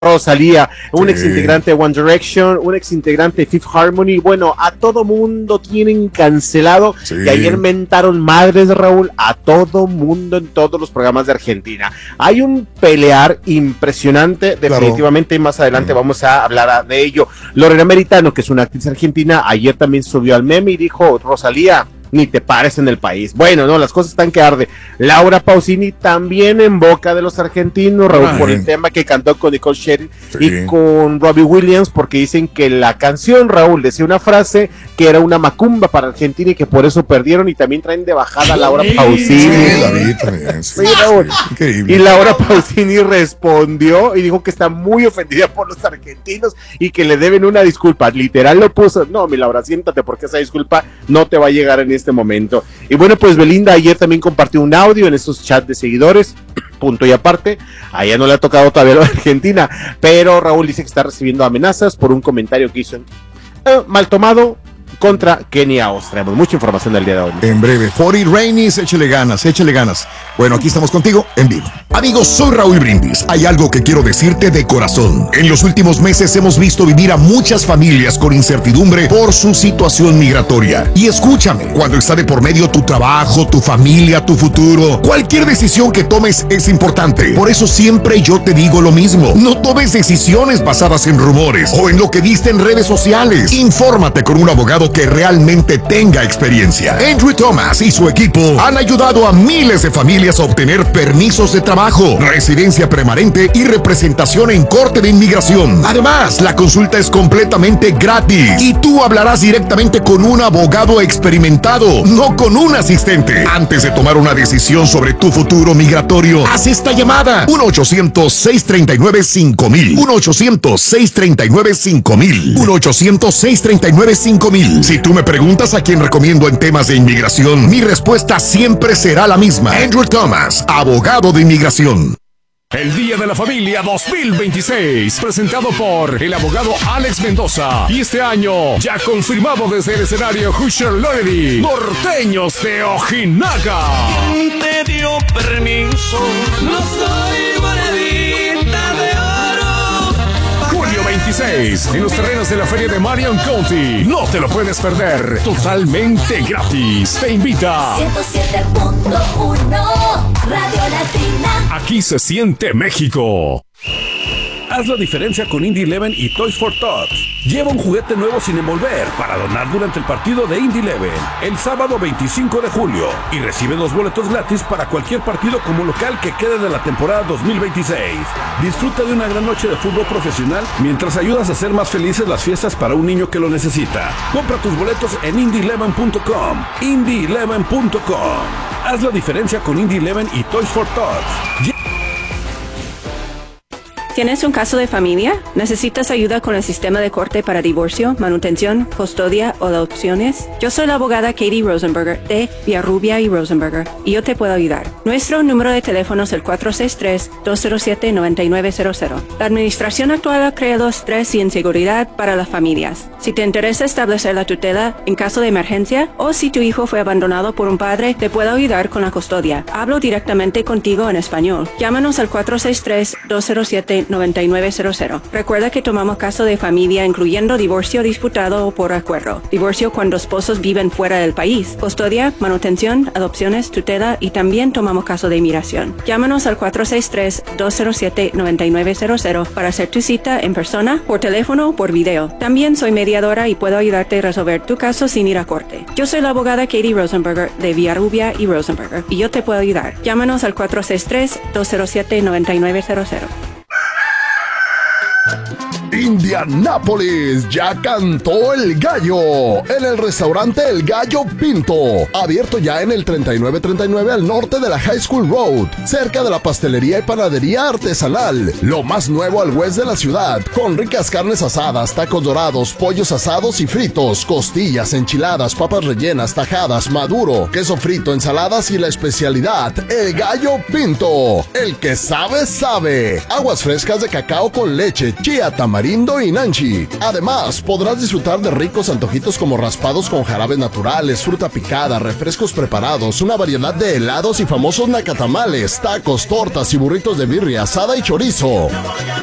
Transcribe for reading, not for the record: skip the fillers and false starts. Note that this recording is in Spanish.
Rosalía, un ex integrante de One Direction, un ex integrante de Fifth Harmony. Bueno, a todo mundo tienen cancelado y ayer mentaron madres, Raúl, a todo mundo en todos los programas de Argentina. Hay un pelear impresionante, definitivamente, y más adelante vamos a hablar de ello. Lorena Meritano, que es una actriz argentina, ayer también subió al meme y dijo: Rosalía, ni te pares en el país. Bueno, no, las cosas están que arde. Laura Pausini también en boca de los argentinos, Raúl, por el tema que cantó con Nicole Scherzinger y con Robbie Williams, porque dicen que la canción, Raúl, decía una frase que era una macumba para Argentina y que por eso perdieron, y también traen de bajada a Laura Pausini. Raúl. Y Laura Pausini respondió y dijo que está muy ofendida por los argentinos y que le deben una disculpa. Literal lo puso: no, mi Laura, siéntate, porque esa disculpa no te va a llegar en este momento. Y bueno, pues Belinda ayer también compartió un audio en esos chats de seguidores, punto y aparte. A ella no le ha tocado todavía lo de Argentina, pero Raúl dice que está recibiendo amenazas por un comentario que hizo mal tomado contra Kenia Oz. Traemos mucha información del día de hoy. En breve, Fori Rainis, échale ganas, échale ganas. Bueno, aquí estamos contigo en vivo. Amigos, soy Raúl Brindis. Hay algo que quiero decirte de corazón. En los últimos meses hemos visto vivir a muchas familias con incertidumbre por su situación migratoria. Y escúchame, cuando está de por medio tu trabajo, tu familia, tu futuro, cualquier decisión que tomes es importante. Por eso siempre yo te digo lo mismo: no tomes decisiones basadas en rumores o en lo que viste en redes sociales. Infórmate con un abogado que realmente tenga experiencia. Andrew Thomas y su equipo han ayudado a miles de familias a obtener permisos de trabajo, residencia permanente y representación en corte de inmigración. Además, la consulta es completamente gratis y tú hablarás directamente con un abogado experimentado, no con un asistente. Antes de tomar una decisión sobre tu futuro migratorio, haz esta llamada: 1-800-639-5000, 1-800-639-5000, 1-800-639-5000. Si tú me preguntas a quién recomiendo en temas de inmigración, mi respuesta siempre será la misma: Andrew Thomas, abogado de inmigración. El Día de la Familia 2026, presentado por el abogado Alex Mendoza. Y este año, ya confirmado desde el escenario Hoosier Loredy, Norteños de Ojinaga. ¿Quién te dio permiso? No soy monedita de oro. Julio 26, en los terrenos de la Feria de Marion County. No te lo puedes perder, totalmente gratis. Te invita 107.1 Radio Latina. Aquí se siente México. Haz la diferencia con Indy 11 y Toys for Tots. Lleva un juguete nuevo sin envolver para donar durante el partido de Indy 11 el sábado 25 de julio y recibe 2 boletos gratis para cualquier partido como local que quede de la temporada 2026. Disfruta de una gran noche de fútbol profesional mientras ayudas a hacer más felices las fiestas para un niño que lo necesita. Compra tus boletos en indy11.com. indy11.com. Haz la diferencia con Indy 11 y Toys for Tots. ¿Tienes un caso de familia? ¿Necesitas ayuda con el sistema de corte para divorcio, manutención, custodia o adopciones? Yo soy la abogada Katie Rosenberger de Villarrubia y Rosenberger y yo te puedo ayudar. Nuestro número de teléfono es el 463-207-9900. La administración actual ha creado estrés y inseguridad para las familias. Si te interesa establecer la tutela en caso de emergencia o si tu hijo fue abandonado por un padre, te puedo ayudar con la custodia. Hablo directamente contigo en español. Llámanos al 463-207-9900. Recuerda que tomamos caso de familia incluyendo divorcio disputado o por acuerdo, divorcio cuando esposos viven fuera del país, custodia, manutención, adopciones, tutela y también tomamos caso de inmigración. Llámanos al 463-207-9900 para hacer tu cita en persona, por teléfono o por video. También soy mediadora y puedo ayudarte a resolver tu caso sin ir a corte. Yo soy la abogada Katie Rosenberger de Villarrubia y Rosenberger y yo te puedo ayudar. Llámanos al 463-207-9900. Indianápolis, ya cantó el gallo en el restaurante El Gallo Pinto, abierto ya en el 3939 al norte de la High School Road, cerca de la pastelería y panadería artesanal, lo más nuevo al west de la ciudad, con ricas carnes asadas, tacos dorados, pollos asados y fritos, costillas, enchiladas, papas rellenas, tajadas, maduro, queso frito, ensaladas y la especialidad, El Gallo Pinto, el que sabe, sabe, aguas frescas de cacao con leche, chía, tamarindo y nanchi. Además, podrás disfrutar de ricos antojitos como raspados con jarabes naturales, fruta picada, refrescos preparados, una variedad de helados y famosos nacatamales, tacos, tortas y burritos de birria, asada y chorizo.